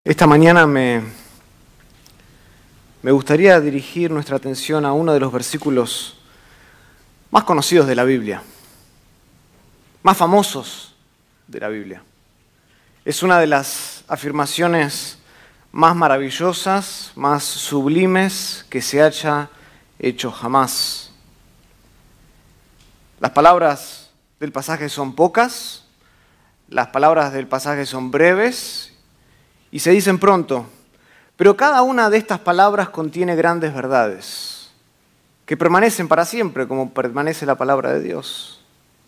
Esta mañana me gustaría dirigir nuestra atención a uno de los versículos más conocidos de la Biblia, más famosos de la Biblia. Es una de las afirmaciones más maravillosas, más sublimes que se haya hecho jamás. Las palabras del pasaje son pocas, las palabras del pasaje son breves y se dicen pronto, pero cada una de estas palabras contiene grandes verdades que permanecen para siempre, como permanece la palabra de Dios.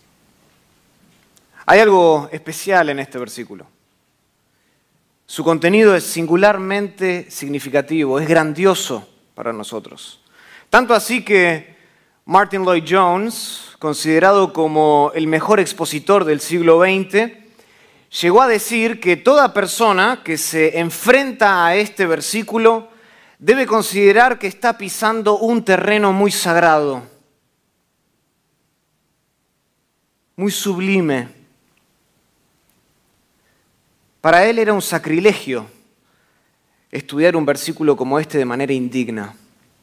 Hay algo especial en este versículo. Su contenido es singularmente significativo, es grandioso para nosotros. Tanto así que Martyn Lloyd-Jones, considerado como el mejor expositor del siglo XX, llegó a decir que toda persona que se enfrenta a este versículo debe considerar que está pisando un terreno muy sagrado, muy sublime. Para él era un sacrilegio estudiar un versículo como este de manera indigna,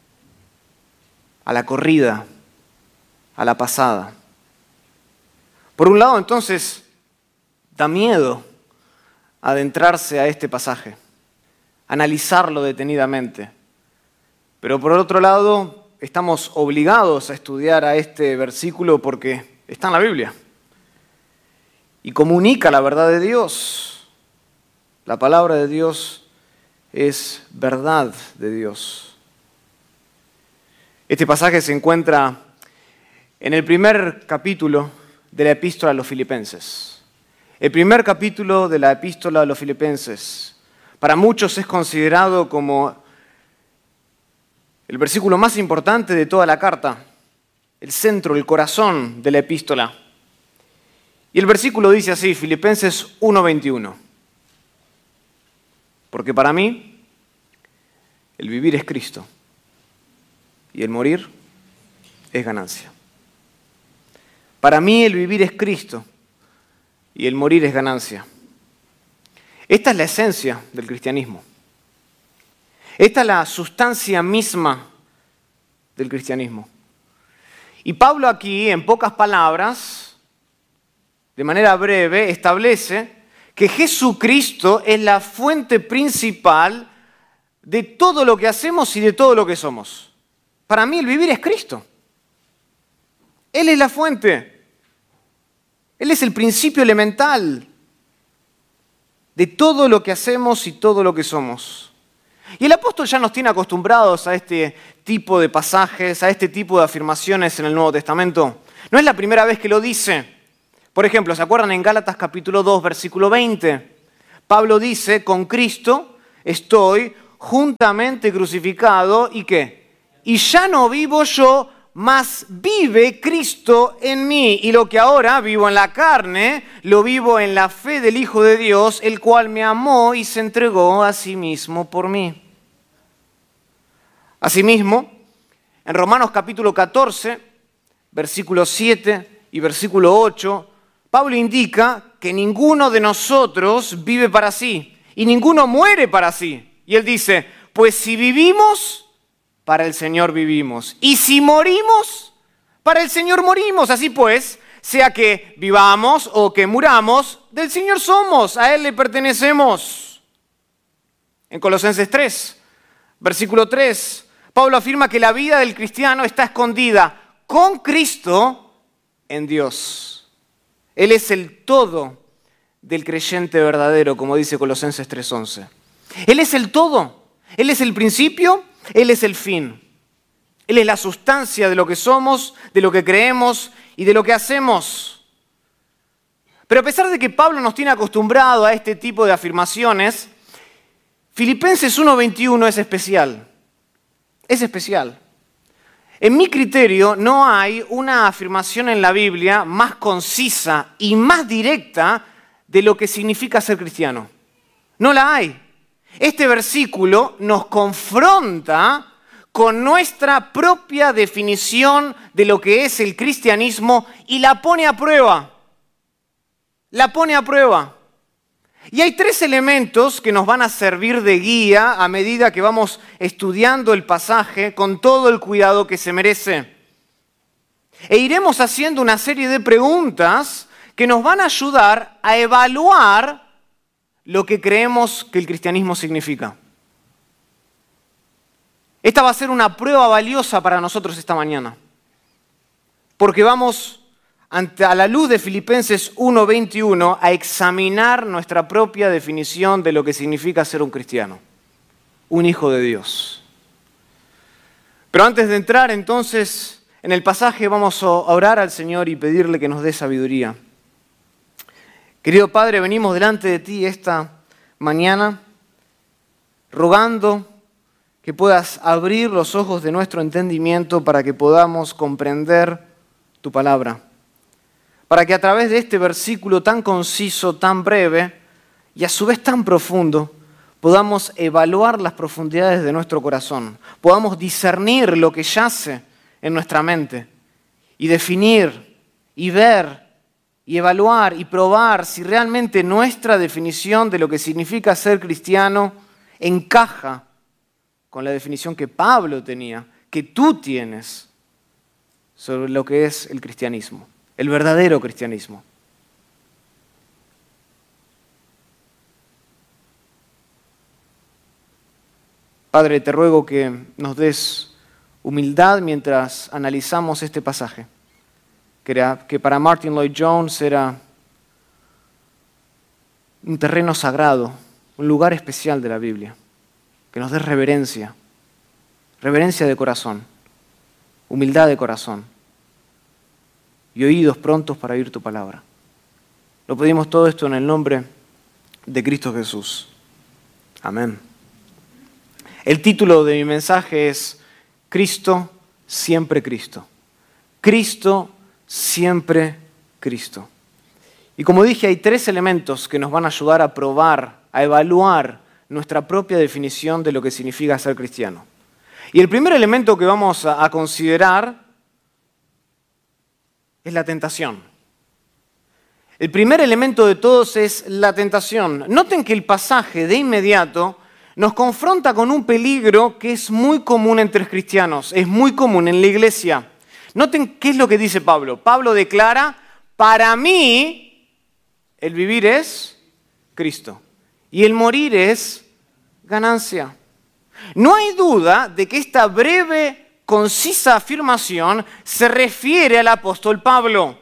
a la corrida, a la pasada. Por un lado, entonces, da miedo adentrarse a este pasaje, analizarlo detenidamente. Pero por otro lado, estamos obligados a estudiar a este versículo porque está en la Biblia y comunica la verdad de Dios. La palabra de Dios es verdad de Dios. Este pasaje se encuentra en el primer capítulo de la Epístola a los Filipenses. El primer capítulo de la Epístola a los Filipenses para muchos es considerado como el versículo más importante de toda la carta, el centro, el corazón de la epístola. Y el versículo dice así, Filipenses 1:21. Porque para mí el vivir es Cristo y el morir es ganancia. Para mí el vivir es Cristo y el morir es ganancia. Esta es la esencia del cristianismo. Esta es la sustancia misma del cristianismo. Y Pablo aquí, en pocas palabras, de manera breve, establece que Jesucristo es la fuente principal de todo lo que hacemos y de todo lo que somos. Para mí el vivir es Cristo. Él es la fuente. Él es el principio elemental de todo lo que hacemos y todo lo que somos. Y el apóstol ya nos tiene acostumbrados a este tipo de pasajes, a este tipo de afirmaciones en el Nuevo Testamento. No es la primera vez que lo dice. Por ejemplo, ¿se acuerdan en Gálatas capítulo 2, versículo 20? Pablo dice, con Cristo estoy juntamente crucificado, ¿y qué? Y ya no vivo yo, mas vive Cristo en mí, y lo que ahora vivo en la carne, lo vivo en la fe del Hijo de Dios, el cual me amó y se entregó a sí mismo por mí. Asimismo, en Romanos capítulo 14, versículo 7 y versículo 8, Pablo indica que ninguno de nosotros vive para sí, y ninguno muere para sí. Y él dice, pues si vivimos, para el Señor vivimos. Y si morimos, para el Señor morimos. Así pues, sea que vivamos o que muramos, del Señor somos, a Él le pertenecemos. En Colosenses 3, versículo 3, Pablo afirma que la vida del cristiano está escondida con Cristo en Dios. Él es el todo del creyente verdadero, como dice Colosenses 3:11. Él es el todo. Él es el principio. Él es el fin. Él es la sustancia de lo que somos, de lo que creemos y de lo que hacemos. Pero a pesar de que Pablo nos tiene acostumbrado a este tipo de afirmaciones, Filipenses 1:21 es especial. Es especial. En mi criterio, no hay una afirmación en la Biblia más concisa y más directa de lo que significa ser cristiano. No la hay. Este versículo nos confronta con nuestra propia definición de lo que es el cristianismo y la pone a prueba. La pone a prueba. Y hay tres elementos que nos van a servir de guía a medida que vamos estudiando el pasaje con todo el cuidado que se merece. E iremos haciendo una serie de preguntas que nos van a ayudar a evaluar lo que creemos que el cristianismo significa. Esta va a ser una prueba valiosa para nosotros esta mañana, porque vamos a la luz de Filipenses 1:21 a examinar nuestra propia definición de lo que significa ser un cristiano, un hijo de Dios. Pero antes de entrar entonces en el pasaje vamos a orar al Señor y pedirle que nos dé sabiduría. Querido Padre, venimos delante de ti esta mañana rogando que puedas abrir los ojos de nuestro entendimiento para que podamos comprender tu palabra. Para que a través de este versículo tan conciso, tan breve y a su vez tan profundo, podamos evaluar las profundidades de nuestro corazón, podamos discernir lo que yace en nuestra mente y definir y ver y evaluar y probar si realmente nuestra definición de lo que significa ser cristiano encaja con la definición que Pablo tenía, que tú tienes sobre lo que es el cristianismo. El verdadero cristianismo. Padre, te ruego que nos des humildad mientras analizamos este pasaje, que para Martyn Lloyd-Jones era un terreno sagrado, un lugar especial de la Biblia, que nos des reverencia de corazón, humildad de corazón, y oídos prontos para oír tu palabra. Lo pedimos todo esto en el nombre de Cristo Jesús. Amén. El título de mi mensaje es Cristo, siempre Cristo. Cristo, siempre Cristo. Y como dije, hay tres elementos que nos van a ayudar a probar, a evaluar nuestra propia definición de lo que significa ser cristiano. Y el primer elemento que vamos a considerar es la tentación. El primer elemento de todos es la tentación. Noten que el pasaje de inmediato nos confronta con un peligro que es muy común entre los cristianos, es muy común en la iglesia. Noten qué es lo que dice Pablo. Pablo declara, para mí el vivir es Cristo y el morir es ganancia. No hay duda de que esta breve, concisa afirmación se refiere al apóstol Pablo.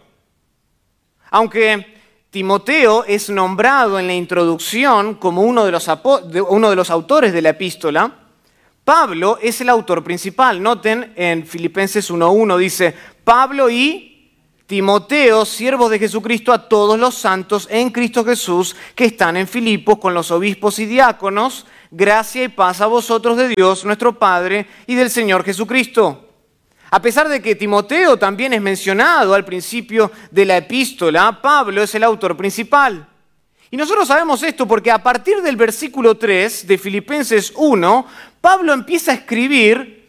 Aunque Timoteo es nombrado en la introducción como uno de los autores de la epístola, Pablo es el autor principal. Noten en Filipenses 1:1 dice, Pablo y Timoteo, siervos de Jesucristo, a todos los santos en Cristo Jesús que están en Filipos con los obispos y diáconos, gracia y paz a vosotros de Dios, nuestro Padre, y del Señor Jesucristo. A pesar de que Timoteo también es mencionado al principio de la epístola, Pablo es el autor principal. Y nosotros sabemos esto porque a partir del versículo 3 de Filipenses 1, Pablo empieza a escribir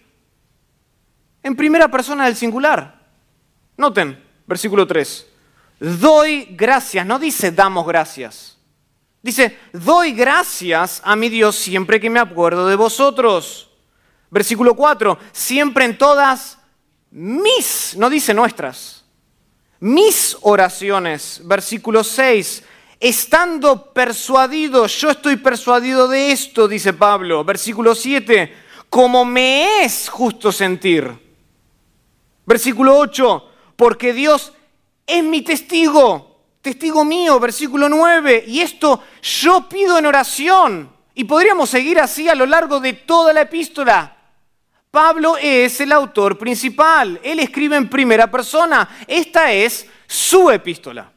en primera persona del singular. Noten, versículo 3. Doy gracias, no dice damos gracias. Dice, doy gracias a mi Dios siempre que me acuerdo de vosotros. Versículo 4, siempre en todas mis, no dice nuestras, mis oraciones. Versículo 6, estando persuadido, yo estoy persuadido de esto, dice Pablo. Versículo 7, como me es justo sentir. Versículo 8, porque Dios es mi testigo mío, versículo 9, y esto yo pido en oración. Y podríamos seguir así a lo largo de toda la epístola. Pablo es el autor principal, él escribe en primera persona, esta es su epístola.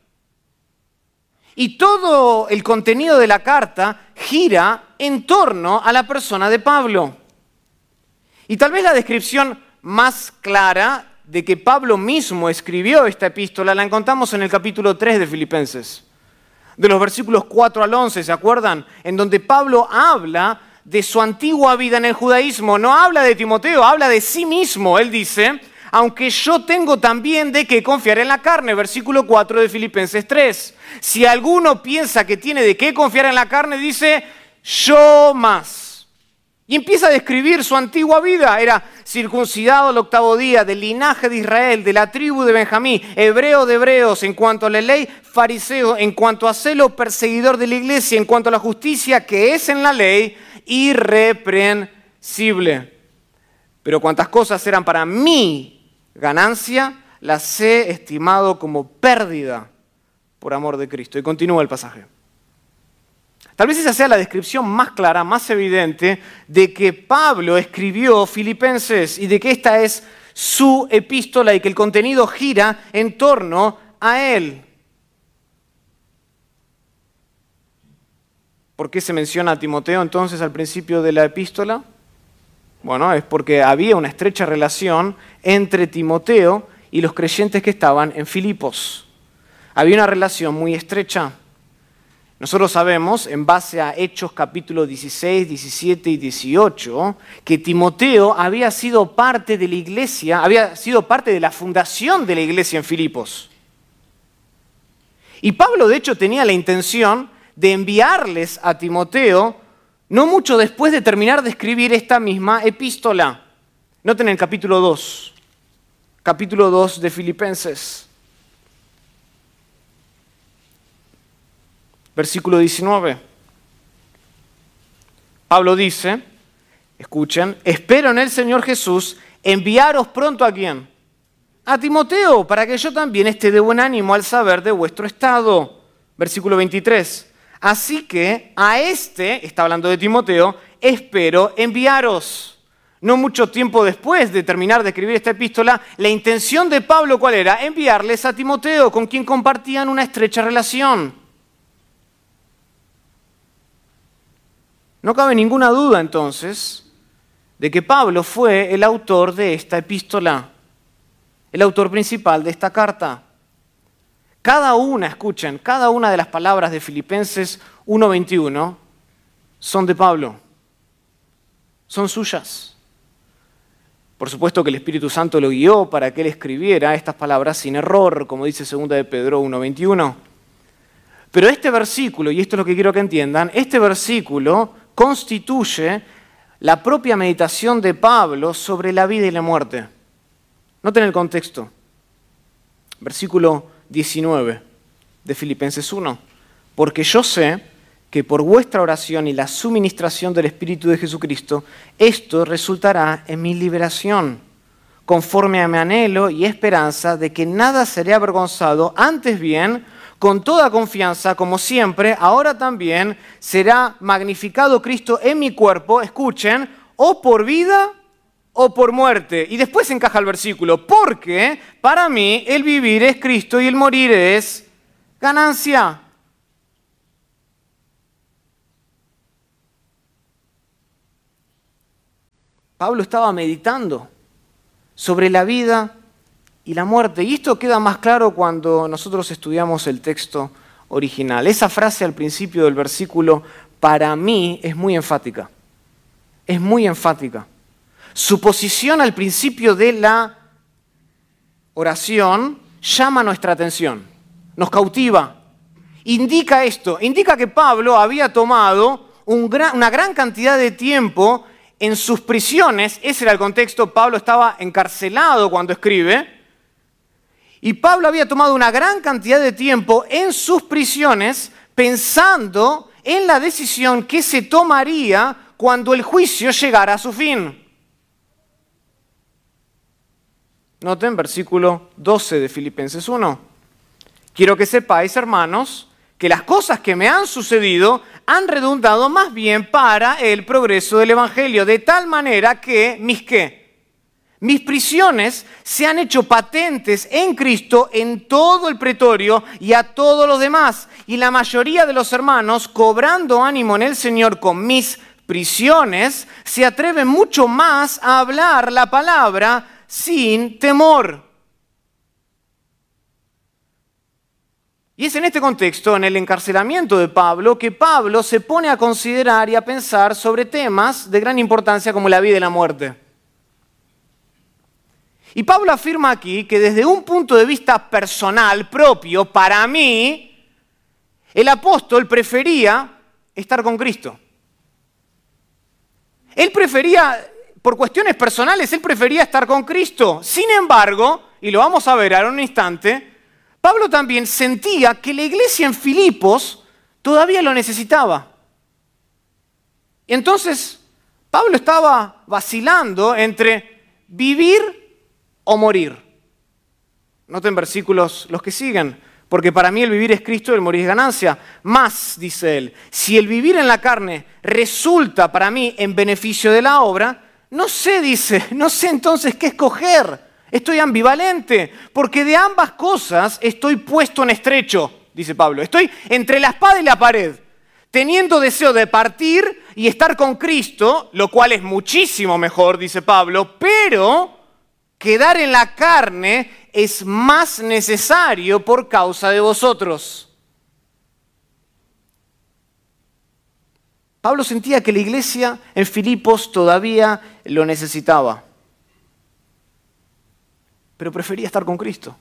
Y todo el contenido de la carta gira en torno a la persona de Pablo. Y tal vez la descripción más clara de que Pablo mismo escribió esta epístola la encontramos en el capítulo 3 de Filipenses, de los versículos 4 al 11, ¿se acuerdan? En donde Pablo habla de su antigua vida en el judaísmo, no habla de Timoteo, habla de sí mismo. Él dice, aunque yo tengo también de qué confiar en la carne, versículo 4 de Filipenses 3. Si alguno piensa que tiene de qué confiar en la carne, dice, yo más. Y empieza a describir su antigua vida. Era circuncidado al 8º día, del linaje de Israel, de la tribu de Benjamín, hebreo de hebreos, en cuanto a la ley, fariseo, en cuanto a celo, perseguidor de la iglesia, en cuanto a la justicia que es en la ley, irreprensible. Pero cuantas cosas eran para mí ganancia, las he estimado como pérdida por amor de Cristo. Y continúa el pasaje. Tal vez esa sea la descripción más clara, más evidente de que Pablo escribió Filipenses y de que esta es su epístola y que el contenido gira en torno a él. ¿Por qué se menciona a Timoteo entonces al principio de la epístola? Bueno, es porque había una estrecha relación entre Timoteo y los creyentes que estaban en Filipos. Había una relación muy estrecha. Nosotros sabemos, en base a Hechos capítulos 16, 17 y 18, que Timoteo había sido parte de la iglesia, había sido parte de la fundación de la iglesia en Filipos. Y Pablo, de hecho, tenía la intención de enviarles a Timoteo no mucho después de terminar de escribir esta misma epístola. Noten el capítulo 2 de Filipenses. Versículo 19. Pablo dice, escuchen, espero en el Señor Jesús enviaros pronto ¿a quién? A Timoteo, para que yo también esté de buen ánimo al saber de vuestro estado. Versículo 23. Así que a está hablando de Timoteo, espero enviaros. No mucho tiempo después de terminar de escribir esta epístola, la intención de Pablo, ¿cuál era? Enviarles a Timoteo, con quien compartían una estrecha relación. No cabe ninguna duda, entonces, de que Pablo fue el autor de esta epístola, el autor principal de esta carta. Cada una de las palabras de Filipenses 1:21 son de Pablo, son suyas. Por supuesto que el Espíritu Santo lo guió para que él escribiera estas palabras sin error, como dice 2 de Pedro 1:21. Pero este versículo, y esto es lo que quiero que entiendan, este versículo constituye la propia meditación de Pablo sobre la vida y la muerte. Noten el contexto. Versículo 19 de Filipenses 1. Porque yo sé que por vuestra oración y la suministración del Espíritu de Jesucristo, esto resultará en mi liberación, conforme a mi anhelo y esperanza de que nada seré avergonzado, antes bien, con toda confianza, como siempre, ahora también será magnificado Cristo en mi cuerpo, escuchen, o por vida o por muerte. Y después encaja el versículo, porque para mí el vivir es Cristo y el morir es ganancia. Pablo estaba meditando sobre la vida y la muerte. Y esto queda más claro cuando nosotros estudiamos el texto original. Esa frase al principio del versículo, para mí, es muy enfática. Es muy enfática. Su posición al principio de la oración llama nuestra atención, nos cautiva. Indica esto, indica que Pablo había tomado una gran cantidad de tiempo en sus prisiones. Ese era el contexto, Pablo estaba encarcelado cuando escribe. Y Pablo había tomado una gran cantidad de tiempo en sus prisiones pensando en la decisión que se tomaría cuando el juicio llegara a su fin. Noten versículo 12 de Filipenses 1. Quiero que sepáis, hermanos, que las cosas que me han sucedido han redundado más bien para el progreso del Evangelio, de tal manera que mis prisiones se han hecho patentes en Cristo en todo el pretorio y a todos los demás. Y la mayoría de los hermanos, cobrando ánimo en el Señor con mis prisiones, se atreven mucho más a hablar la palabra sin temor. Y es en este contexto, en el encarcelamiento de Pablo, que Pablo se pone a considerar y a pensar sobre temas de gran importancia como la vida y la muerte. Y Pablo afirma aquí que desde un punto de vista personal, propio, para mí, el apóstol prefería estar con Cristo. Él prefería, por cuestiones personales, él prefería estar con Cristo. Sin embargo, y lo vamos a ver ahora en un instante, Pablo también sentía que la iglesia en Filipos todavía lo necesitaba. Y entonces, Pablo estaba vacilando entre vivir o morir. Noten versículos los que siguen. Porque para mí el vivir es Cristo y el morir es ganancia. Más, dice él, si el vivir en la carne resulta para mí en beneficio de la obra, no sé, dice, no sé entonces qué escoger. Estoy ambivalente, porque de ambas cosas estoy puesto en estrecho, dice Pablo. Estoy entre la espada y la pared, teniendo deseo de partir y estar con Cristo, lo cual es muchísimo mejor, dice Pablo, pero quedar en la carne es más necesario por causa de vosotros. Pablo sentía que la iglesia en Filipos todavía lo necesitaba, pero prefería estar con Cristo.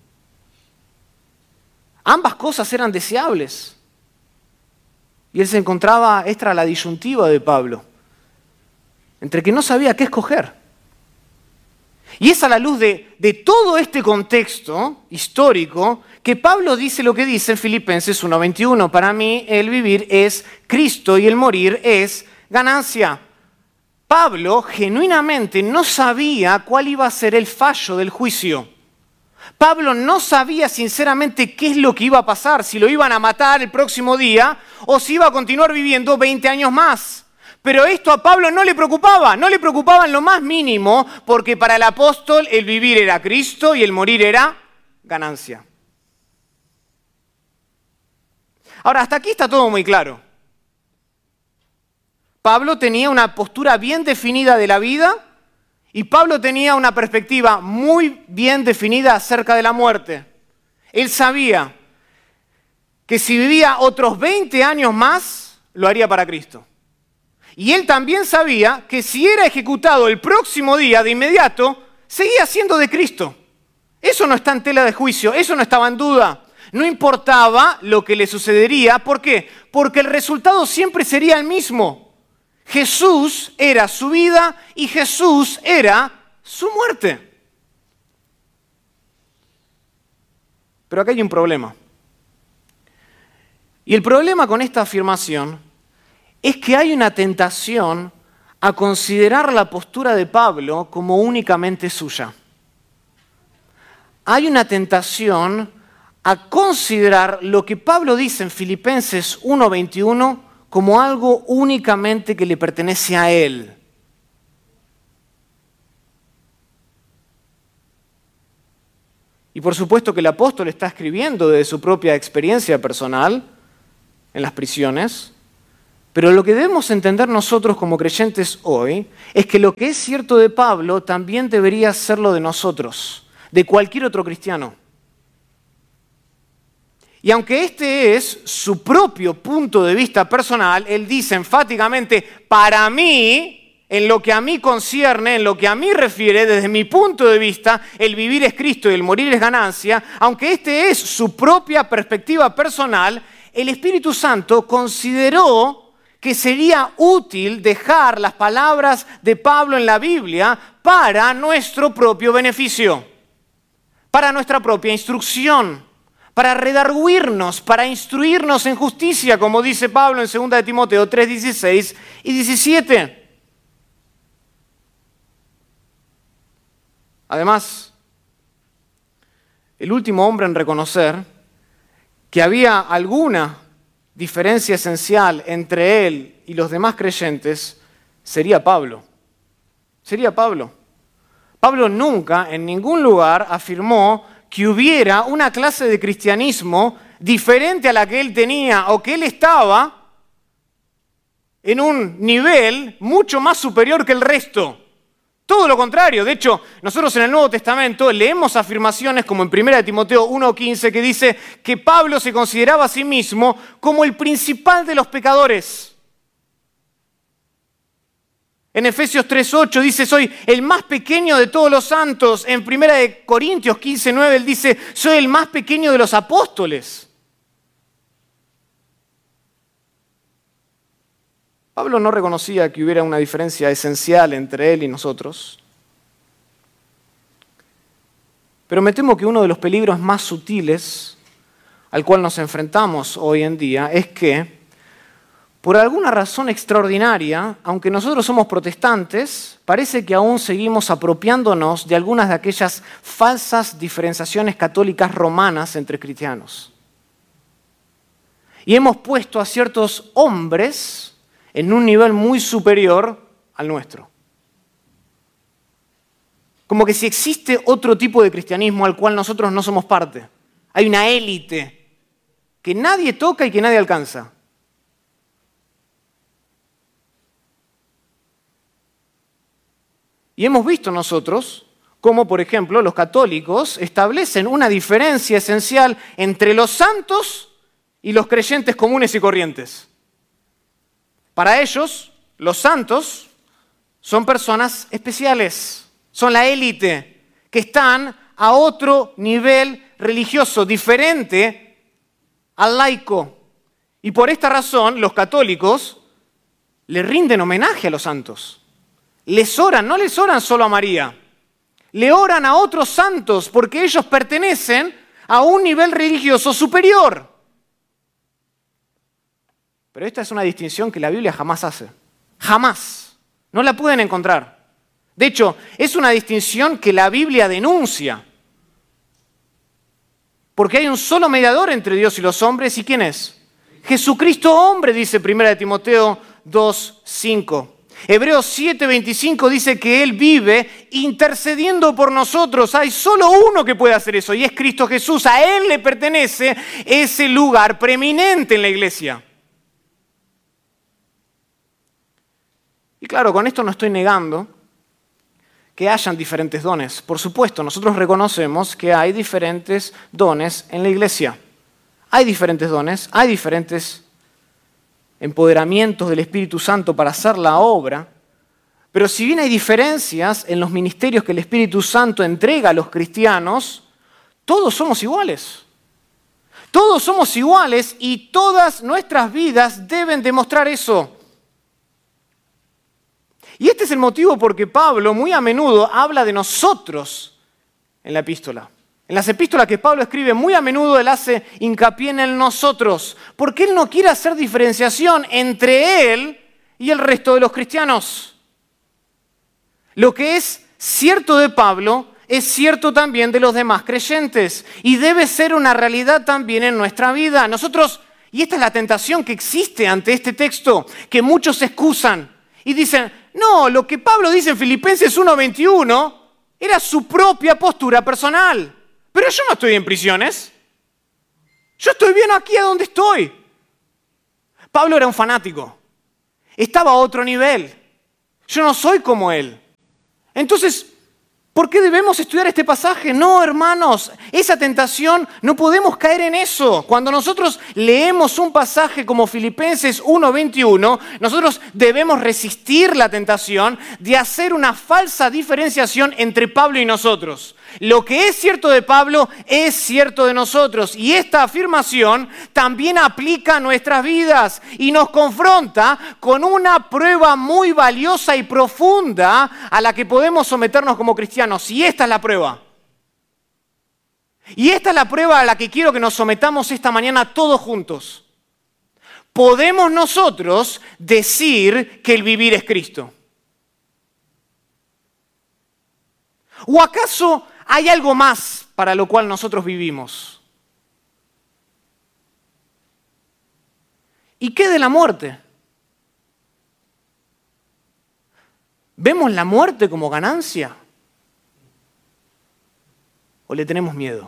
Ambas cosas eran deseables. Y él se encontraba, esta era la disyuntiva de Pablo, entre que no sabía qué escoger. Y es a la luz de todo este contexto histórico que Pablo dice lo que dice en Filipenses 1:21. Para mí el vivir es Cristo y el morir es ganancia. Pablo genuinamente no sabía cuál iba a ser el fallo del juicio. Pablo no sabía sinceramente qué es lo que iba a pasar, si lo iban a matar el próximo día o si iba a continuar viviendo 20 años más. Pero esto a Pablo no le preocupaba en lo más mínimo, porque para el apóstol el vivir era Cristo y el morir era ganancia. Ahora, hasta aquí está todo muy claro. Pablo tenía una postura bien definida de la vida y Pablo tenía una perspectiva muy bien definida acerca de la muerte. Él sabía que si vivía otros 20 años más, lo haría para Cristo. Y él también sabía que si era ejecutado el próximo día de inmediato, seguía siendo de Cristo. Eso no está en tela de juicio, eso no estaba en duda. No importaba lo que le sucedería. ¿Por qué? Porque el resultado siempre sería el mismo. Jesús era su vida y Jesús era su muerte. Pero acá hay un problema. Y el problema con esta afirmación es que hay una tentación a considerar la postura de Pablo como únicamente suya. Hay una tentación a considerar lo que Pablo dice en Filipenses 1:21 como algo únicamente que le pertenece a él. Y por supuesto que el apóstol está escribiendo de su propia experiencia personal en las prisiones, pero lo que debemos entender nosotros como creyentes hoy es que lo que es cierto de Pablo también debería serlo de nosotros, de cualquier otro cristiano. Y aunque este es su propio punto de vista personal, él dice enfáticamente, para mí, en lo que a mí concierne, en lo que a mí refiere, desde mi punto de vista, el vivir es Cristo y el morir es ganancia, aunque este es su propia perspectiva personal, el Espíritu Santo consideró que sería útil dejar las palabras de Pablo en la Biblia para nuestro propio beneficio, para nuestra propia instrucción, para redarguirnos, para instruirnos en justicia, como dice Pablo en 2 de Timoteo 3:16 y 17. Además, el último hombre en reconocer que había alguna diferencia esencial entre él y los demás creyentes sería Pablo. Sería Pablo. Pablo nunca en ningún lugar afirmó que hubiera una clase de cristianismo diferente a la que él tenía o que él estaba en un nivel mucho más superior que el resto. Todo lo contrario. De hecho, nosotros en el Nuevo Testamento leemos afirmaciones como en 1 Timoteo 1:15 que dice que Pablo se consideraba a sí mismo como el principal de los pecadores. En Efesios 3:8 dice, soy el más pequeño de todos los santos. En 1 Corintios 15:9 él dice, soy el más pequeño de los apóstoles. Pablo no reconocía que hubiera una diferencia esencial entre él y nosotros. Pero me temo que uno de los peligros más sutiles al cual nos enfrentamos hoy en día es que, por alguna razón extraordinaria, aunque nosotros somos protestantes, parece que aún seguimos apropiándonos de algunas de aquellas falsas diferenciaciones católicas romanas entre cristianos. Y hemos puesto a ciertos hombres en un nivel muy superior al nuestro. Como que si existe otro tipo de cristianismo al cual nosotros no somos parte. Hay una élite que nadie toca y que nadie alcanza. Y hemos visto nosotros cómo, por ejemplo, los católicos establecen una diferencia esencial entre los santos y los creyentes comunes y corrientes. Para ellos, los santos son personas especiales, son la élite, que están a otro nivel religioso, diferente al laico. Y por esta razón, los católicos le rinden homenaje a los santos. Les oran, no les oran solo a María, le oran a otros santos porque ellos pertenecen a un nivel religioso superior. Pero esta es una distinción que la Biblia jamás hace. Jamás. No la pueden encontrar. De hecho, es una distinción que la Biblia denuncia. Porque hay un solo mediador entre Dios y los hombres. ¿Y quién es? Jesucristo hombre, dice 1 Timoteo 2:5. Hebreos 7:25 dice que Él vive intercediendo por nosotros. Hay solo uno que puede hacer eso y es Cristo Jesús. A Él le pertenece ese lugar preeminente en la iglesia. Y claro, con esto no estoy negando que hayan diferentes dones. Por supuesto, nosotros reconocemos que hay diferentes dones en la iglesia. Hay diferentes dones, hay diferentes empoderamientos del Espíritu Santo para hacer la obra, pero si bien hay diferencias en los ministerios que el Espíritu Santo entrega a los cristianos, todos somos iguales. Todos somos iguales y todas nuestras vidas deben demostrar eso. Y este es el motivo por que Pablo muy a menudo habla de nosotros en la epístola. En las epístolas que Pablo escribe, muy a menudo él hace hincapié en el nosotros, porque él no quiere hacer diferenciación entre él y el resto de los cristianos. Lo que es cierto de Pablo es cierto también de los demás creyentes y debe ser una realidad también en nuestra vida. Nosotros, y esta es la tentación que existe ante este texto, que muchos se excusan y dicen, no, lo que Pablo dice en Filipenses 1:21 era su propia postura personal. Pero yo no estoy en prisiones. Yo estoy bien aquí a donde estoy. Pablo era un fanático. Estaba a otro nivel. Yo no soy como él. Entonces, ¿por qué debemos estudiar este pasaje? No, hermanos, esa tentación, no podemos caer en eso. Cuando nosotros leemos un pasaje como Filipenses 1:21, nosotros debemos resistir la tentación de hacer una falsa diferenciación entre Pablo y nosotros. Lo que es cierto de Pablo es cierto de nosotros y esta afirmación también aplica a nuestras vidas y nos confronta con una prueba muy valiosa y profunda a la que podemos someternos como cristianos. Y esta es la prueba. Y esta es la prueba a la que quiero que nos sometamos esta mañana todos juntos. ¿Podemos nosotros decir que el vivir es Cristo? ¿O acaso hay algo más para lo cual nosotros vivimos? ¿Y qué de la muerte? ¿Vemos la muerte como ganancia? ¿O le tenemos miedo?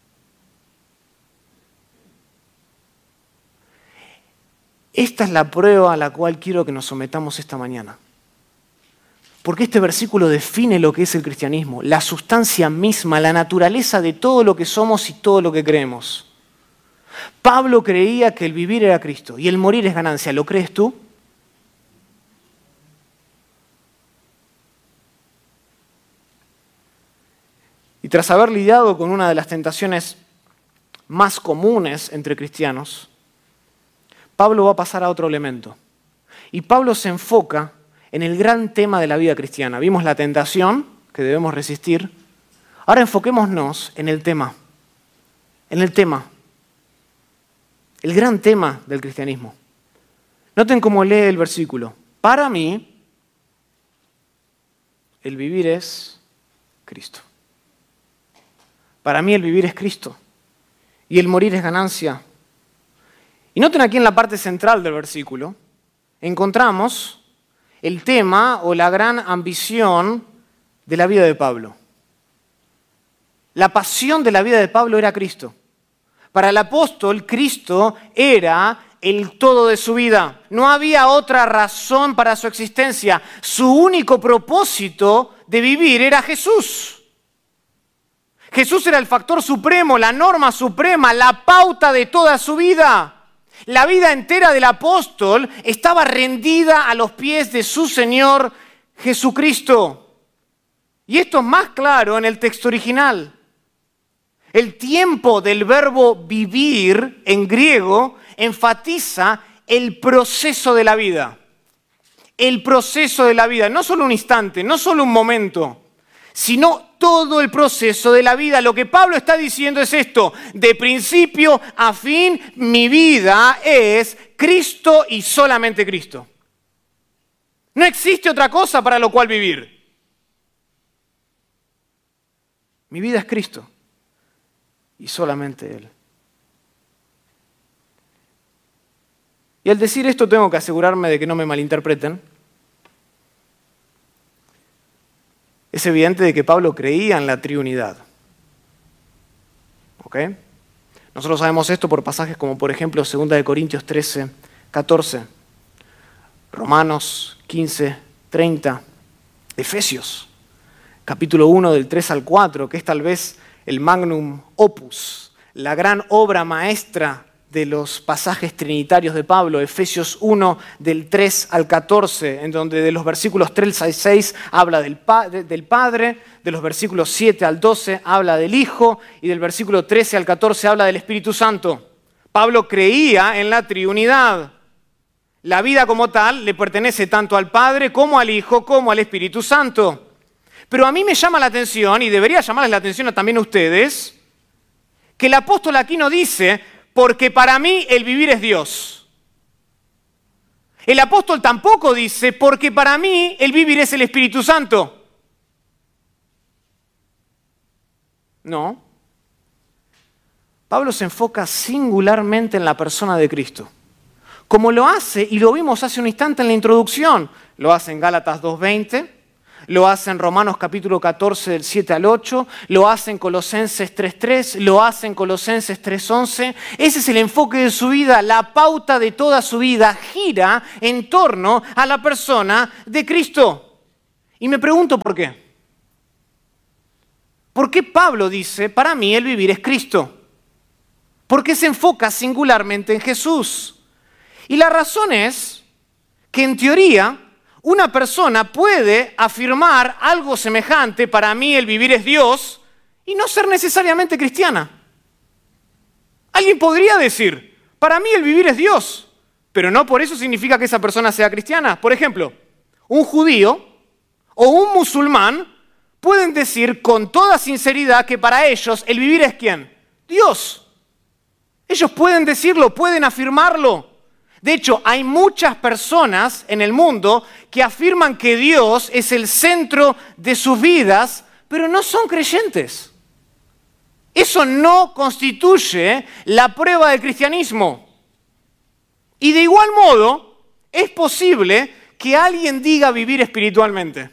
Esta es la prueba a la cual quiero que nos sometamos esta mañana. Porque este versículo define lo que es el cristianismo, la sustancia misma, la naturaleza de todo lo que somos y todo lo que creemos. Pablo creía que el vivir era Cristo y el morir es ganancia. ¿Lo crees tú? tras haber lidiado con una de las tentaciones más comunes entre cristianos, Pablo va a pasar a otro elemento. Y Pablo se enfoca en el gran tema de la vida cristiana. Vimos la tentación que debemos resistir. Ahora enfoquémonos en el tema. El gran tema del cristianismo. Noten cómo lee el versículo. Para mí, el vivir es Cristo. Para mí el vivir es Cristo. Y el morir es ganancia. Y noten aquí en la parte central del versículo, encontramos el tema o la gran ambición de la vida de Pablo. La pasión de la vida de Pablo era Cristo. Para el apóstol, Cristo era el todo de su vida. No había otra razón para su existencia. Su único propósito de vivir era Jesús. Jesús era el factor supremo, la norma suprema, la pauta de toda su vida. La vida entera del apóstol estaba rendida a los pies de su Señor Jesucristo. Y esto es más claro en el texto original. El tiempo del verbo vivir en griego enfatiza el proceso de la vida. El proceso de la vida, no solo un instante, no solo un momento, sino todo el proceso de la vida. Lo que Pablo está diciendo es esto: de principio a fin, mi vida es Cristo y solamente Cristo. No existe otra cosa para lo cual vivir. Mi vida es Cristo y solamente Él. Y al decir esto tengo que asegurarme de que no me malinterpreten. Es evidente de que Pablo creía en la triunidad. ¿Ok? Nosotros sabemos esto por pasajes como, por ejemplo, 2 Corintios 13, 14, Romanos 15, 30, Efesios, capítulo 1 del 3 al 4, que es tal vez el magnum opus, la gran obra maestra de los pasajes trinitarios de Pablo, Efesios 1 del 3 al 14, en donde de los versículos 3 al 6 habla del Padre, de los versículos 7 al 12 habla del Hijo y del versículo 13 al 14 habla del Espíritu Santo. Pablo creía en la triunidad. La vida como tal le pertenece tanto al Padre como al Hijo como al Espíritu Santo. Pero a mí me llama la atención, y debería llamarles la atención también a ustedes, que el apóstol aquí no dice: porque para mí el vivir es Dios. El apóstol tampoco dice: porque para mí el vivir es el Espíritu Santo. No. Pablo se enfoca singularmente en la persona de Cristo. Como lo hace, y lo vimos hace un instante en la introducción, lo hace en Gálatas 2:20, lo hace en Romanos capítulo 14 del 7 al 8, lo hace en Colosenses 3:3, lo hace en Colosenses 3:11. Ese es el enfoque de su vida, la pauta de toda su vida gira en torno a la persona de Cristo. Y me pregunto por qué. ¿Por qué Pablo dice: para mí el vivir es Cristo? ¿Por qué se enfoca singularmente en Jesús? Y la razón es que en teoría una persona puede afirmar algo semejante: para mí el vivir es Dios, y no ser necesariamente cristiana. Alguien podría decir: para mí el vivir es Dios, pero no por eso significa que esa persona sea cristiana. Por ejemplo, un judío o un musulmán pueden decir con toda sinceridad que para ellos el vivir es ¿quién? Dios. Ellos pueden decirlo, pueden afirmarlo. De hecho, hay muchas personas en el mundo que afirman que Dios es el centro de sus vidas, pero no son creyentes. Eso no constituye la prueba del cristianismo. Y de igual modo, es posible que alguien diga vivir espiritualmente.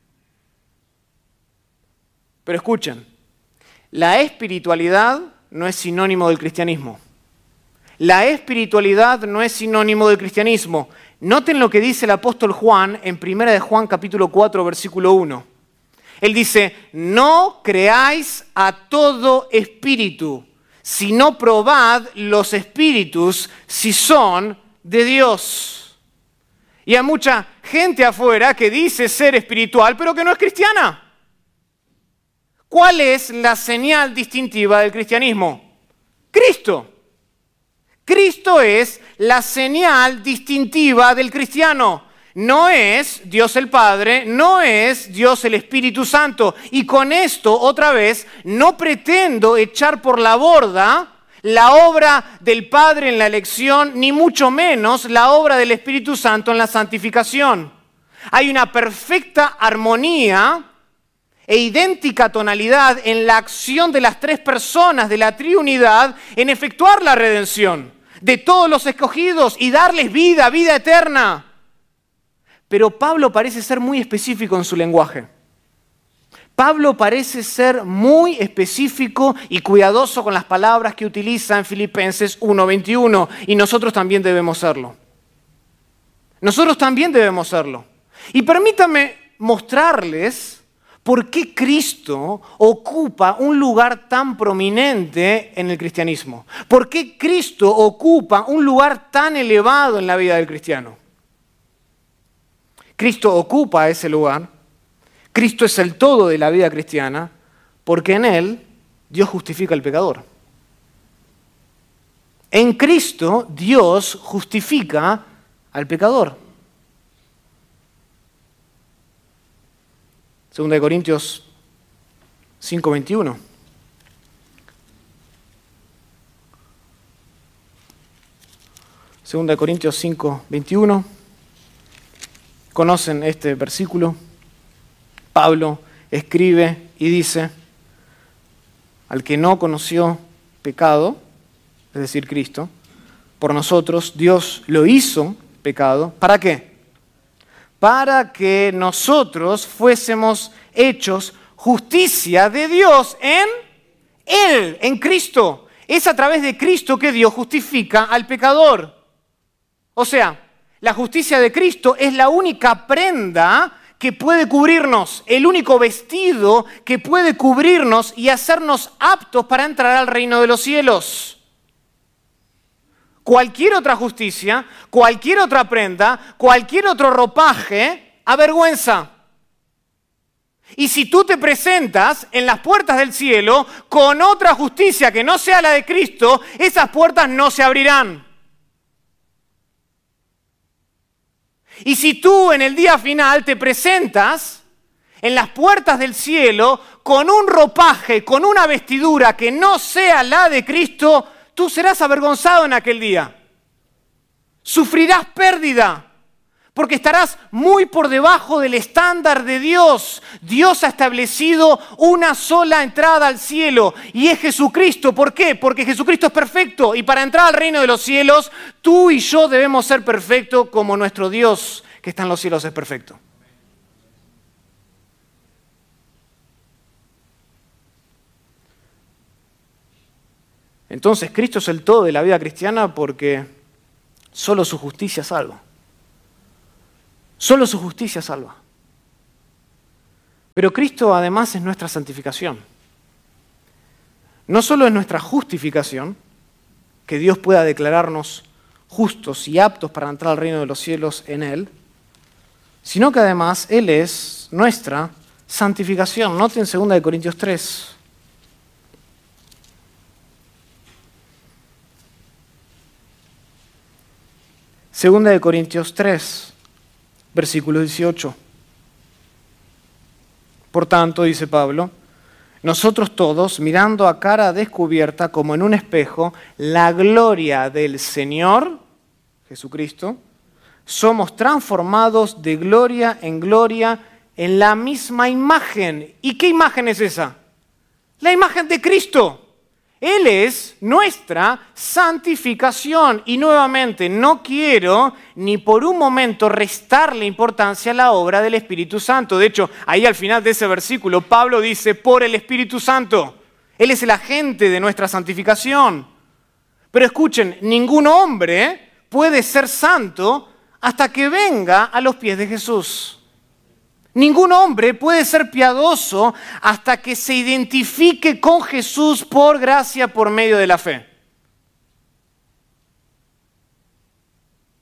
Pero escuchen, la espiritualidad no es sinónimo del cristianismo. La espiritualidad no es sinónimo del cristianismo. Noten lo que dice el apóstol Juan en 1 de Juan capítulo 4, versículo 1. Él dice: no creáis a todo espíritu, sino probad los espíritus si son de Dios. Y hay mucha gente afuera que dice ser espiritual, pero que no es cristiana. ¿Cuál es la señal distintiva del cristianismo? Cristo. Cristo es la señal distintiva del cristiano. No es Dios el Padre, no es Dios el Espíritu Santo. Y con esto, otra vez, no pretendo echar por la borda la obra del Padre en la elección, ni mucho menos la obra del Espíritu Santo en la santificación. Hay una perfecta armonía e idéntica tonalidad en la acción de las tres personas de la Triunidad en efectuar la redención de todos los escogidos y darles vida, vida eterna. Pero Pablo parece ser muy específico en su lenguaje. Pablo parece ser muy específico y cuidadoso con las palabras que utiliza en Filipenses 1:21, y nosotros también debemos serlo. Nosotros también debemos serlo. Y permítame mostrarles por qué Cristo ocupa un lugar tan prominente en el cristianismo. ¿Por qué Cristo ocupa un lugar tan elevado en la vida del cristiano? Cristo ocupa ese lugar. Cristo es el todo de la vida cristiana, porque en Él Dios justifica al pecador. En Cristo Dios justifica al pecador. 2 Corintios 5:21. Segunda de Corintios 5:21. ¿Conocen este versículo? Pablo escribe y dice: al que no conoció pecado, es decir, Cristo, por nosotros Dios lo hizo pecado. ¿Para qué? Para que nosotros fuésemos hechos justicia de Dios en Él, en Cristo. Es a través de Cristo que Dios justifica al pecador. O sea, la justicia de Cristo es la única prenda que puede cubrirnos, el único vestido que puede cubrirnos y hacernos aptos para entrar al reino de los cielos. Cualquier otra justicia, cualquier otra prenda, cualquier otro ropaje, avergüenza. Y si tú te presentas en las puertas del cielo con otra justicia que no sea la de Cristo, esas puertas no se abrirán. Y si tú en el día final te presentas en las puertas del cielo con un ropaje, con una vestidura que no sea la de Cristo, tú serás avergonzado en aquel día. Sufrirás pérdida, porque estarás muy por debajo del estándar de Dios. Dios ha establecido una sola entrada al cielo y es Jesucristo. ¿Por qué? Porque Jesucristo es perfecto y para entrar al reino de los cielos, tú y yo debemos ser perfectos como nuestro Dios que está en los cielos es perfecto. Entonces, Cristo es el todo de la vida cristiana porque solo su justicia salva. Solo su justicia salva. Pero Cristo además es nuestra santificación. No solo es nuestra justificación, que Dios pueda declararnos justos y aptos para entrar al reino de los cielos en Él, sino que además Él es nuestra santificación. Noten 2 Corintios 3. Segunda de Corintios 3, versículo 18. Por tanto, dice Pablo, nosotros todos, mirando a cara descubierta como en un espejo, la gloria del Señor, Jesucristo, somos transformados de gloria en la misma imagen. ¿Y qué imagen es esa? La imagen de Cristo. Él es nuestra santificación. Y nuevamente, no quiero ni por un momento restarle importancia a la obra del Espíritu Santo. De hecho, ahí al final de ese versículo, Pablo dice, por el Espíritu Santo. Él es el agente de nuestra santificación. Pero escuchen, ningún hombre puede ser santo hasta que venga a los pies de Jesús. Ningún hombre puede ser piadoso hasta que se identifique con Jesús por gracia, por medio de la fe.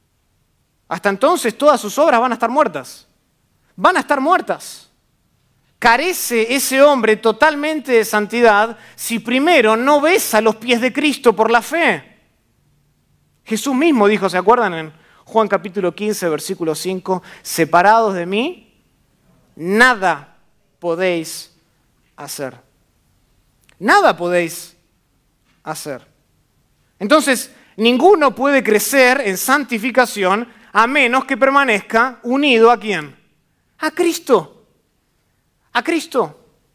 Hasta entonces todas sus obras van a estar muertas. Van a estar muertas. carece ese hombre totalmente de santidad si primero no besa los pies de Cristo por la fe? Jesús mismo dijo, ¿se acuerdan? En Juan capítulo 15, versículo 5, separados de mí, nada podéis hacer. Nada podéis hacer. Entonces, ninguno puede crecer en santificación a menos que permanezca unido ¿a quién? A Cristo. A Cristo.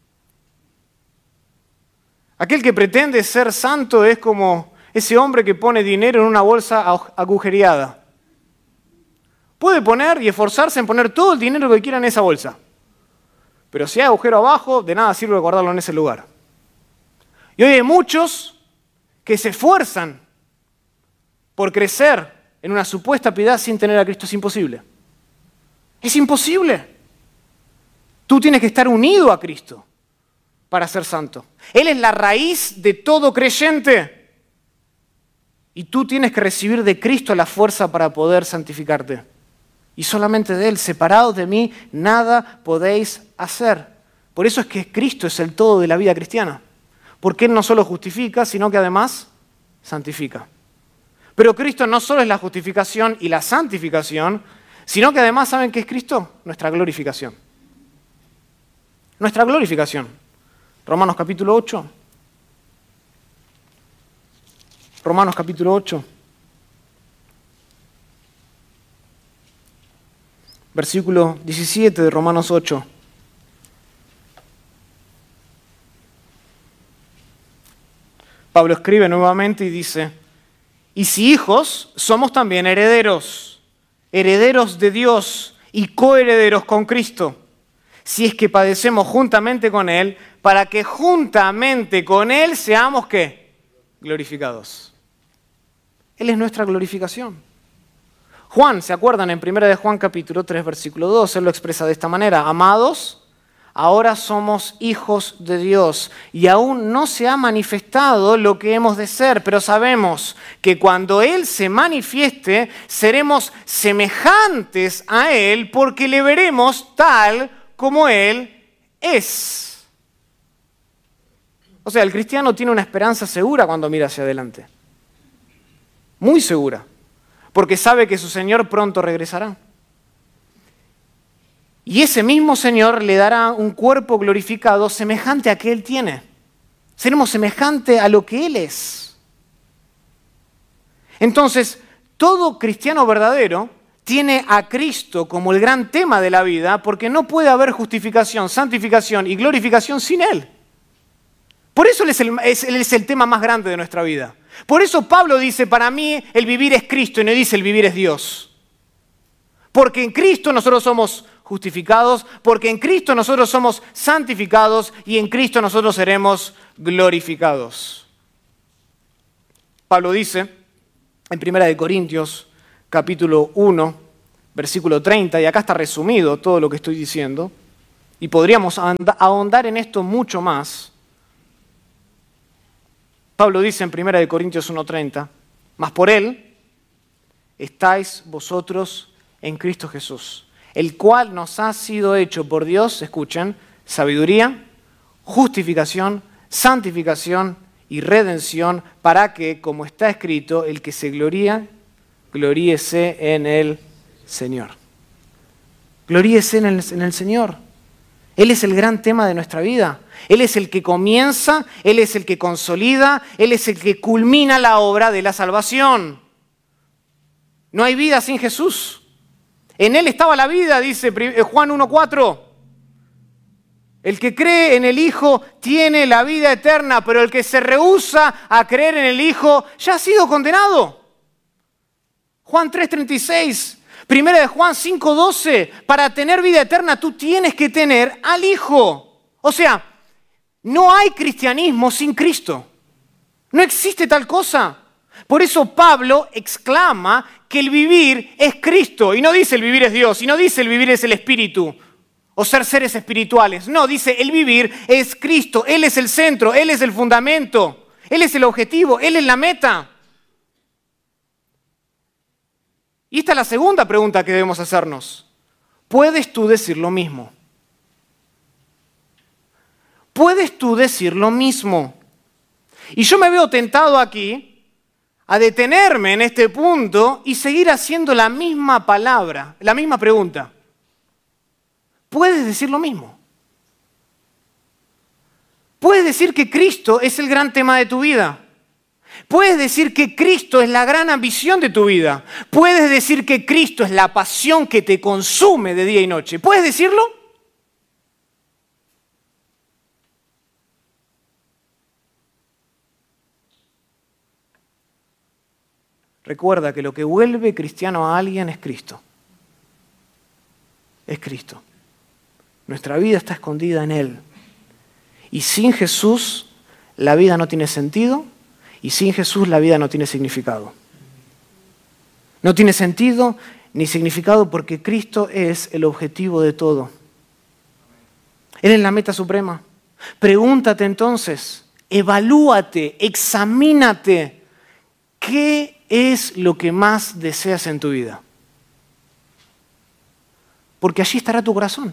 Aquel que pretende ser santo es como ese hombre que pone dinero en una bolsa agujereada. Puede poner y esforzarse en poner todo el dinero que quiera en esa bolsa. Pero si hay agujero abajo, de nada sirve guardarlo en ese lugar. Y hoy hay muchos que se esfuerzan por crecer en una supuesta piedad sin tener a Cristo. Es imposible. Es imposible. Tú tienes que estar unido a Cristo para ser santo. Él es la raíz de todo creyente. Y tú tienes que recibir de Cristo la fuerza para poder santificarte. Y solamente de Él, separados de mí, nada podéis hacer. Por eso es que Cristo es el todo de la vida cristiana. Porque Él no solo justifica, sino que además santifica. Pero Cristo no solo es la justificación y la santificación, sino que además, ¿saben qué es Cristo? Nuestra glorificación. Nuestra glorificación. Romanos capítulo 8. Romanos capítulo 8. Versículo 17 de Romanos 8. Pablo escribe nuevamente y dice, y si hijos, somos también herederos, herederos de Dios y coherederos con Cristo, si es que padecemos juntamente con Él, para que juntamente con Él seamos, ¿qué? Glorificados. Él es nuestra glorificación. Juan, ¿se acuerdan? En 1 de Juan capítulo 3, versículo 2, él lo expresa de esta manera, amados, ahora somos hijos de Dios y aún no se ha manifestado lo que hemos de ser, pero sabemos que cuando Él se manifieste, seremos semejantes a Él porque le veremos tal como Él es. O sea, el cristiano tiene una esperanza segura cuando mira hacia adelante. Muy segura. Porque sabe que su Señor pronto regresará. Y ese mismo Señor le dará un cuerpo glorificado semejante a que Él tiene. Seremos semejante a lo que Él es. Entonces, todo cristiano verdadero tiene a Cristo como el gran tema de la vida porque no puede haber justificación, santificación y glorificación sin Él. Por eso Él es el tema más grande de nuestra vida. Por eso Pablo dice, para mí el vivir es Cristo y no dice el vivir es Dios. Porque en Cristo nosotros somos justificados, porque en Cristo nosotros somos santificados y en Cristo nosotros seremos glorificados. Pablo dice en 1 Corintios capítulo 1, versículo 30, y acá está resumido todo lo que estoy diciendo, y podríamos ahondar en esto mucho más. Pablo dice en 1 Corintios 1:30, mas por Él estáis vosotros en Cristo Jesús, el cual nos ha sido hecho por Dios, escuchen, sabiduría, justificación, santificación y redención, para que, como está escrito, el que se gloría, gloríese en el Señor. Gloríese en el Señor. Él es el gran tema de nuestra vida. Él es el que comienza, Él es el que consolida, Él es el que culmina la obra de la salvación. No hay vida sin Jesús. En Él estaba la vida, dice Juan 1:4. El que cree en el Hijo tiene la vida eterna, pero el que se rehúsa a creer en el Hijo ya ha sido condenado. Juan 3:36. Primera de Juan 5:12, para tener vida eterna tú tienes que tener al Hijo. O sea, no hay cristianismo sin Cristo. No existe tal cosa. Por eso Pablo exclama que el vivir es Cristo. Y no dice el vivir es Dios, y no dice el vivir es el Espíritu o ser seres espirituales. No, dice el vivir es Cristo. Él es el centro, Él es el fundamento, Él es el objetivo, Él es la meta. Y esta es la segunda pregunta que debemos hacernos. ¿Puedes tú decir lo mismo? puedes tú decir lo mismo. Y yo me veo tentado aquí a detenerme en este punto y seguir haciendo la misma palabra, la misma pregunta. ¿Puedes decir lo mismo? Puedes decir que Cristo es el gran tema de tu vida. Puedes decir que Cristo es la gran ambición de tu vida. Puedes decir que Cristo es la pasión que te consume de día y noche. ¿Puedes decirlo? Recuerda que lo que vuelve cristiano a alguien es Cristo. Es Cristo. Nuestra vida está escondida en Él. Y sin Jesús la vida no tiene sentido y sin Jesús la vida no tiene significado. No tiene sentido ni significado porque Cristo es el objetivo de todo. Él es la meta suprema. Pregúntate entonces, evalúate, examínate, ¿qué es lo que más deseas en tu vida? Porque allí estará tu corazón.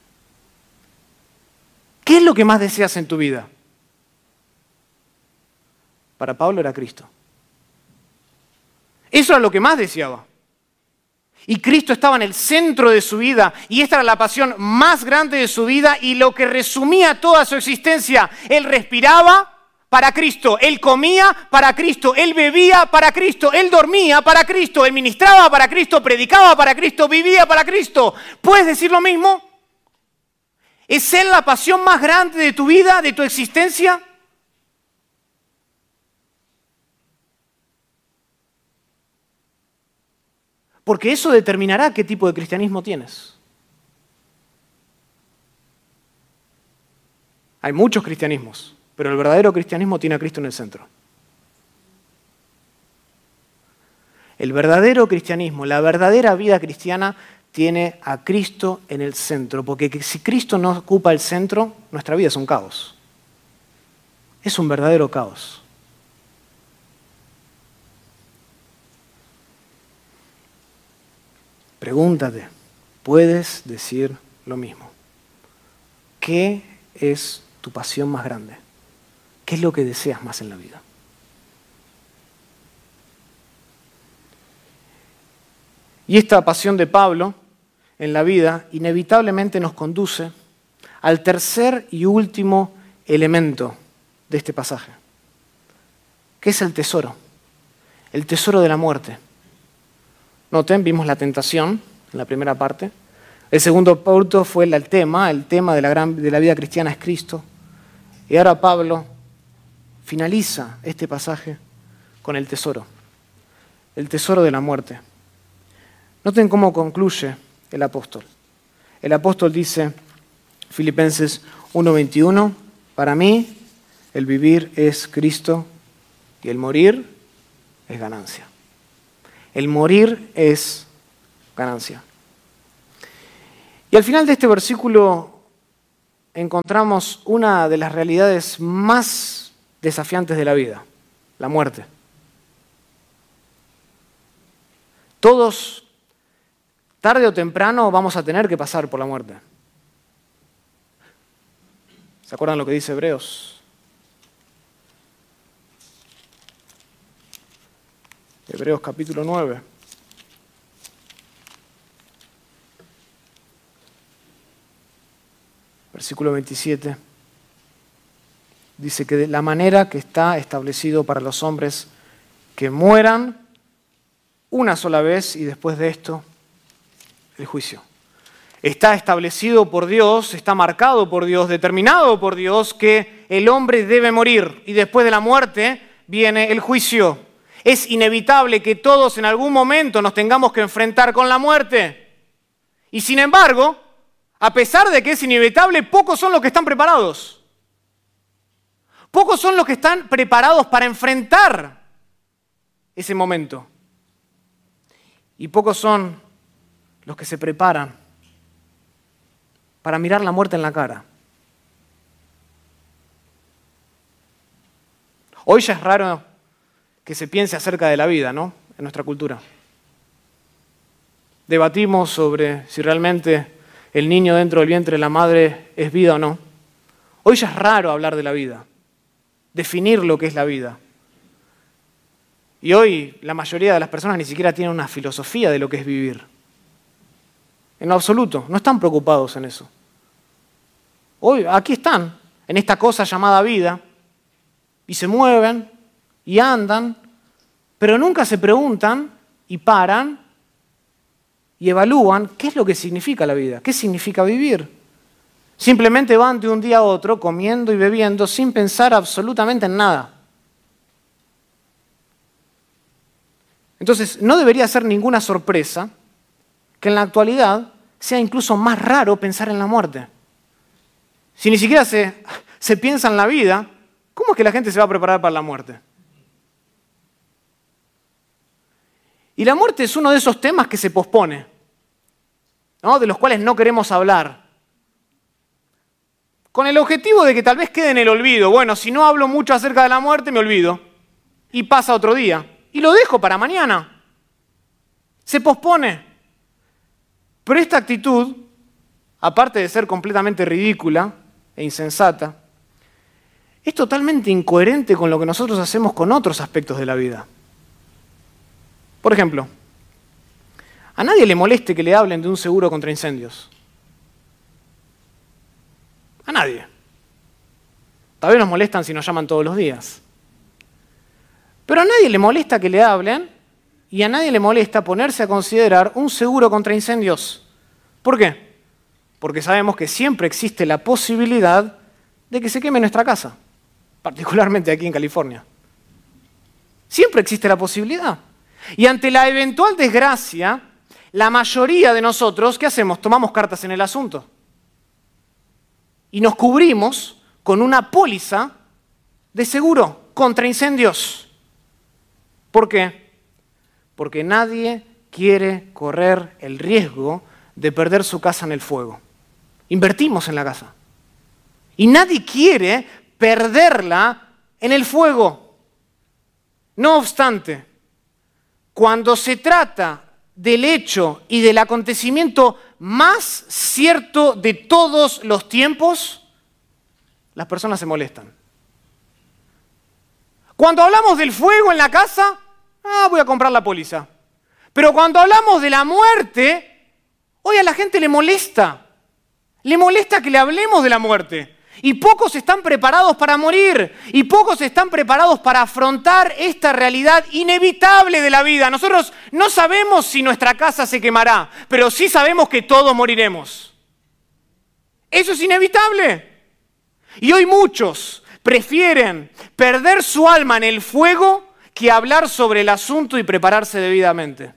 ¿Qué es lo que más deseas en tu vida? Para Pablo era Cristo. Eso era lo que más deseaba. Y Cristo estaba en el centro de su vida y esta era la pasión más grande de su vida y lo que resumía toda su existencia. Él respiraba para Cristo, él comía para Cristo, él bebía para Cristo, él dormía para Cristo, él ministraba para Cristo, predicaba para Cristo, vivía para Cristo. ¿Puedes decir lo mismo? ¿Es Él la pasión más grande de tu vida, de tu existencia? Porque eso determinará qué tipo de cristianismo tienes. Hay muchos cristianismos, pero el verdadero cristianismo tiene a Cristo en el centro. El verdadero cristianismo, la verdadera vida cristiana tiene a Cristo en el centro, porque si Cristo no ocupa el centro, nuestra vida es un caos. Es un verdadero caos. Pregúntate, ¿puedes decir lo mismo? ¿Qué es tu pasión más grande? ¿Qué es lo que deseas más en la vida? Y esta pasión de Pablo en la vida inevitablemente nos conduce al tercer y último elemento de este pasaje, que es el tesoro de la muerte. Noten, vimos la tentación en la primera parte. El segundo punto fue el tema de la vida cristiana es Cristo. Y ahora Pablo finaliza este pasaje con el tesoro de la muerte. Noten cómo concluye el apóstol. El apóstol dice, Filipenses 1:21, para mí el vivir es Cristo y el morir es ganancia. El morir es ganancia. Y al final de este versículo encontramos una de las realidades más desafiantes de la vida, la muerte. Todos, tarde o temprano, vamos a tener que pasar por la muerte. ¿Se acuerdan lo que dice Hebreos? Hebreos capítulo 9. Versículo 27. Dice que de la manera que está establecido para los hombres que mueran una sola vez y después de esto el juicio. Está establecido por Dios, está marcado por Dios, determinado por Dios que el hombre debe morir y después de la muerte viene el juicio. Es inevitable que todos en algún momento nos tengamos que enfrentar con la muerte. Y sin embargo, a pesar de que es inevitable, pocos son los que están preparados. Pocos son los que están preparados para enfrentar ese momento. Y pocos son los que se preparan para mirar la muerte en la cara. Hoy ya es raro que se piense acerca de la vida, ¿no? En nuestra cultura. Debatimos sobre si realmente el niño dentro del vientre de la madre es vida o no. Hoy ya es raro hablar de la vida, definir lo que es la vida. Y hoy la mayoría de las personas ni siquiera tienen una filosofía de lo que es vivir. En lo absoluto, no están preocupados en eso. Hoy aquí están, en esta cosa llamada vida, y se mueven y andan, pero nunca se preguntan y paran y evalúan qué es lo que significa la vida, qué significa vivir. Simplemente van de un día a otro comiendo y bebiendo sin pensar absolutamente en nada. Entonces, no debería ser ninguna sorpresa que en la actualidad sea incluso más raro pensar en la muerte. Si ni siquiera se piensa en la vida, ¿cómo es que la gente se va a preparar para la muerte? Y la muerte es uno de esos temas que se pospone, ¿no? De los cuales no queremos hablar. Con el objetivo de que tal vez quede en el olvido. Bueno, si no hablo mucho acerca de la muerte, me olvido. Y pasa otro día. Y lo dejo para mañana. Se pospone. Pero esta actitud, aparte de ser completamente ridícula e insensata, es totalmente incoherente con lo que nosotros hacemos con otros aspectos de la vida. Por ejemplo, a nadie le moleste que le hablen de un seguro contra incendios. A nadie. Tal vez nos molestan si nos llaman todos los días. Pero a nadie le molesta que le hablen y a nadie le molesta ponerse a considerar un seguro contra incendios. ¿Por qué? Porque sabemos que siempre existe la posibilidad de que se queme nuestra casa, particularmente aquí en California. Siempre existe la posibilidad. Y ante la eventual desgracia, la mayoría de nosotros, ¿qué hacemos? Tomamos cartas en el asunto. Y nos cubrimos con una póliza de seguro contra incendios. ¿Por qué? Porque nadie quiere correr el riesgo de perder su casa en el fuego. Invertimos en la casa. Y nadie quiere perderla en el fuego. No obstante, cuando se trata del hecho y del acontecimiento más cierto de todos los tiempos, las personas se molestan. Cuando hablamos del fuego en la casa, voy a comprar la póliza. Pero cuando hablamos de la muerte, hoy a la gente le molesta. Le molesta que le hablemos de la muerte. Y pocos están preparados para morir. Y pocos están preparados para afrontar esta realidad inevitable de la vida. Nosotros no sabemos si nuestra casa se quemará, pero sí sabemos que todos moriremos. Eso es inevitable. Y hoy muchos prefieren perder su alma en el fuego que hablar sobre el asunto y prepararse debidamente.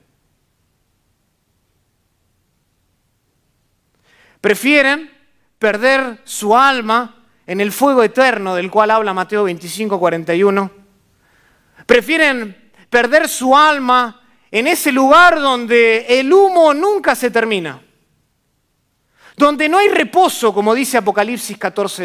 Prefieren perder su alma en el fuego eterno del cual habla Mateo 25:41. Prefieren perder su alma en ese lugar donde el humo nunca se termina, donde no hay reposo, como dice Apocalipsis 14.